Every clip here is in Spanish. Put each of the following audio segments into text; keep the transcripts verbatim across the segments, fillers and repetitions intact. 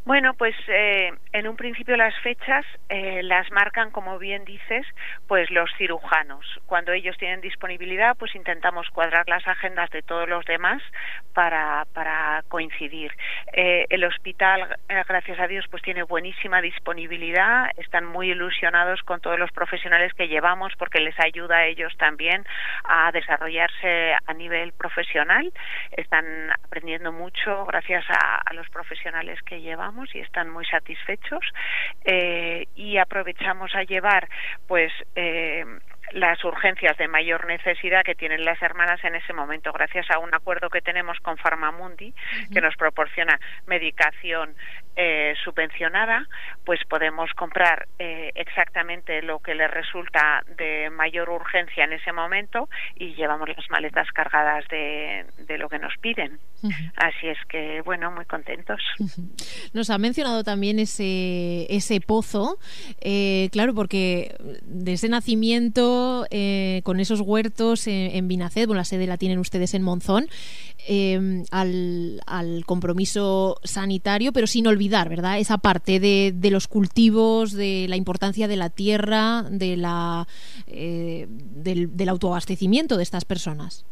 Bueno, pues eh, en un principio las fechas eh, las marcan, como bien dices, pues los cirujanos. Cuando ellos tienen disponibilidad, pues intentamos cuadrar las agendas de todos los demás para, para coincidir. Eh, el hospital, eh, gracias a Dios, pues tiene buenísima disponibilidad, están muy ilusionados con todos los profesionales que llevamos porque les ayuda a ellos también a desarrollarse a nivel profesional. Están aprendiendo mucho gracias a, a los profesionales que llevamos y están muy satisfechos, eh, y aprovechamos a llevar pues eh, las urgencias de mayor necesidad que tienen las hermanas en ese momento, gracias a un acuerdo que tenemos con Farmamundi, uh-huh. que nos proporciona medicación eh, subvencionada, pues podemos comprar eh, exactamente lo que les resulta de mayor urgencia en ese momento y llevamos las maletas cargadas de, de lo que nos piden. Uh-huh. Así es que, bueno, muy contentos. Uh-huh. Nos ha mencionado también ese, ese pozo, eh, claro, porque de ese nacimiento, eh, con esos huertos en, en Vinaced, bueno, la sede la tienen ustedes en Monzón, eh, al, al compromiso sanitario, pero sin olvidar, ¿verdad?, esa parte de, de los cultivos, de la importancia de la tierra, de la, eh, del, del autoabastecimiento de estas personas.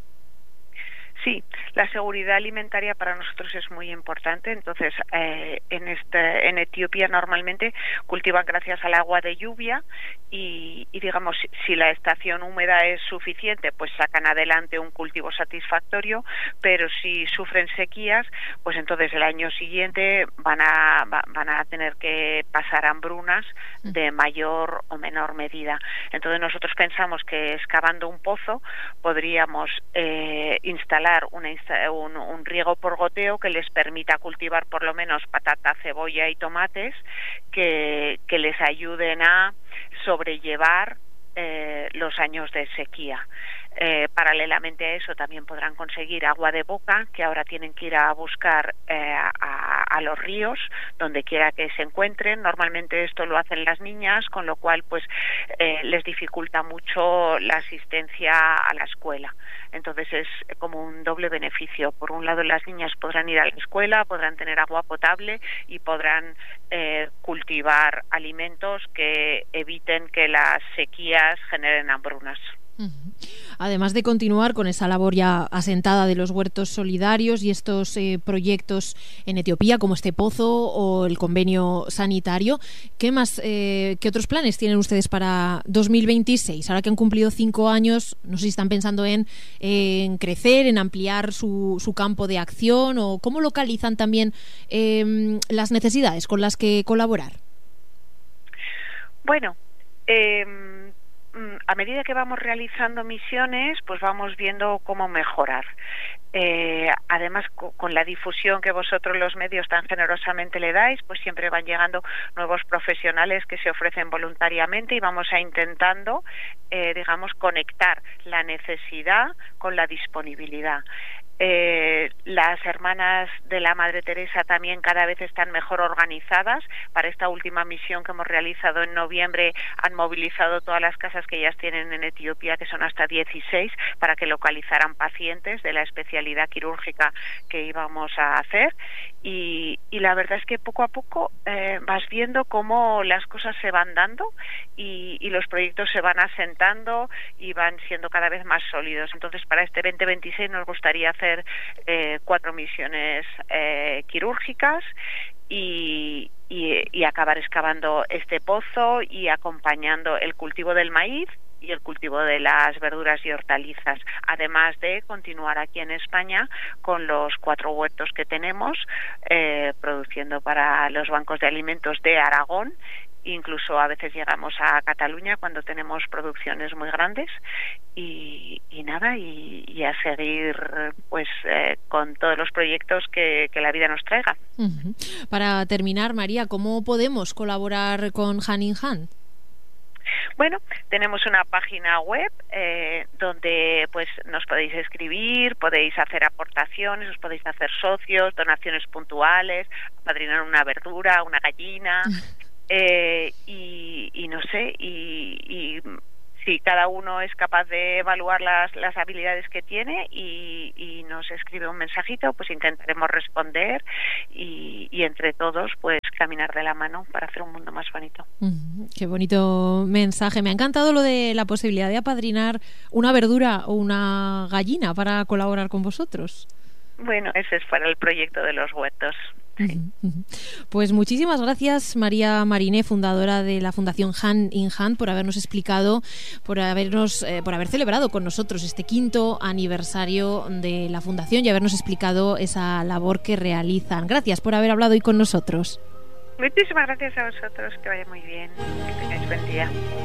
Sí, la seguridad alimentaria para nosotros es muy importante. Entonces, eh, en este, en Etiopía normalmente cultivan gracias al agua de lluvia y, y digamos, si, si la estación húmeda es suficiente, pues sacan adelante un cultivo satisfactorio, pero si sufren sequías, pues entonces el año siguiente van a, va, van a tener que pasar hambrunas de mayor o menor medida. Entonces nosotros pensamos que excavando un pozo podríamos eh, instalar Una, un, un riego por goteo que les permita cultivar por lo menos patata, cebolla y tomates que, que les ayuden a sobrellevar eh, los años de sequía. Eh, paralelamente a eso también podrán conseguir agua de boca, que ahora tienen que ir a buscar eh, a, a los ríos, donde quiera que se encuentren. Normalmente esto lo hacen las niñas, con lo cual pues eh, les dificulta mucho la asistencia a la escuela. Entonces es como un doble beneficio. Por un lado, las niñas podrán ir a la escuela, podrán tener agua potable y podrán eh, cultivar alimentos que eviten que las sequías generen hambrunas. Además de continuar con esa labor ya asentada de los huertos solidarios y estos eh, proyectos en Etiopía, como este pozo o el convenio sanitario, ¿qué más, eh, qué otros planes tienen ustedes para dos mil veintiséis? Ahora que han cumplido cinco años, no sé si están pensando en, en crecer, en ampliar su, su campo de acción, o cómo localizan también eh, las necesidades con las que colaborar. Bueno, eh... a medida que vamos realizando misiones, pues vamos viendo cómo mejorar. Eh, además, co- con la difusión que vosotros los medios tan generosamente le dais, pues siempre van llegando nuevos profesionales que se ofrecen voluntariamente y vamos a intentando, eh, digamos, conectar la necesidad con la disponibilidad. Eh, las hermanas de la Madre Teresa también cada vez están mejor organizadas. Para esta última misión que hemos realizado en noviembre han movilizado todas las casas que ellas tienen en Etiopía, que son hasta dieciséis, para que localizaran pacientes de la especialidad quirúrgica que íbamos a hacer. Y, y la verdad es que poco a poco eh, vas viendo cómo las cosas se van dando y, y los proyectos se van asentando y van siendo cada vez más sólidos. Entonces, para este veinte veintiséis nos gustaría hacer eh, cuatro misiones eh, quirúrgicas y, y, y acabar excavando este pozo y acompañando el cultivo del maíz y el cultivo de las verduras y hortalizas, además de continuar aquí en España con los cuatro huertos que tenemos, eh, produciendo para los bancos de alimentos de Aragón. Incluso a veces llegamos a Cataluña cuando tenemos producciones muy grandes y, y nada, y, y a seguir pues eh, con todos los proyectos que, que la vida nos traiga. Uh-huh. Para terminar, María, ¿cómo podemos colaborar con Hand in Hand? Bueno, tenemos una página web eh, donde pues nos podéis escribir, podéis hacer aportaciones, os podéis hacer socios, donaciones puntuales, apadrinar una verdura, una gallina. Eh, y, y no sé, y, y si cada uno es capaz de evaluar las, las habilidades que tiene y, y nos escribe un mensajito, pues intentaremos responder y, y entre todos pues caminar de la mano para hacer un mundo más bonito. Mm, qué bonito mensaje. Me ha encantado lo de la posibilidad de apadrinar una verdura o una gallina para colaborar con vosotros. Bueno, ese es para el proyecto de los huertos. Sí. Pues muchísimas gracias, María Mariné, fundadora de la Fundación Hand in Hand, por habernos explicado, por habernos, eh, por haber celebrado con nosotros este quinto aniversario de la Fundación y habernos explicado esa labor que realizan. Gracias por haber hablado hoy con nosotros. Muchísimas gracias a vosotros, que vaya muy bien, que tengáis buen día.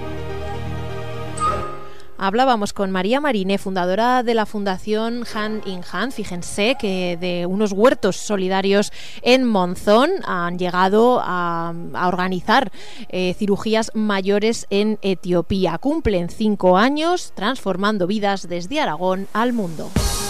Hablábamos con María Mariné, fundadora de la Fundación Hand in Hand. Fíjense que de unos huertos solidarios en Monzón han llegado a, a organizar eh, cirugías mayores en Etiopía. Cumplen cinco años transformando vidas desde Aragón al mundo.